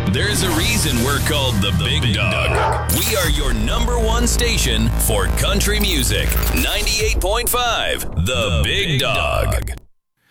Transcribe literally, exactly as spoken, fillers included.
There's a reason we're called the Big Dog. We are your number one station for country music. ninety-eight point five, The Big Dog.